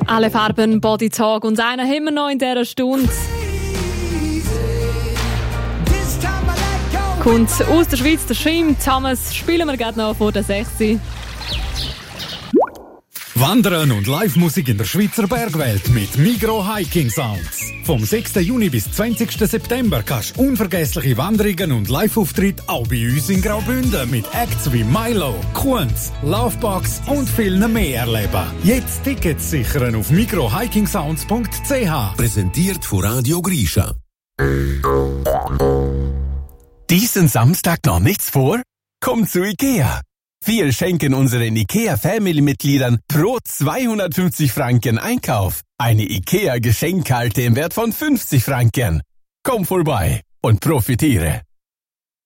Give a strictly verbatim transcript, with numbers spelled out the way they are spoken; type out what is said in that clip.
Alle Farben, Body Talk und einer haben wir noch in dieser Stunde. Kommt aus der Schweiz der Schim Thomas, spielen wir gerade noch vor der sechs. Wandern und Live-Musik in der Schweizer Bergwelt mit Migros Hiking Sounds. Vom sechsten Juni bis zwanzigsten September kannst du unvergessliche Wanderungen und Live-Auftritte auch bei uns in Graubünden mit Acts wie Milo, Kunz, Lovebox und vielen mehr erleben. Jetzt Tickets sichern auf migros hiking sounds punkt c h. Präsentiert von Radio Grisha. Diesen Samstag noch nichts vor? Komm zu Ikea! Wir schenken unseren IKEA-Family-Mitgliedern pro zweihundertfünfzig Franken Einkauf eine IKEA-Geschenkkarte im Wert von fünfzig Franken. Komm vorbei und profitiere!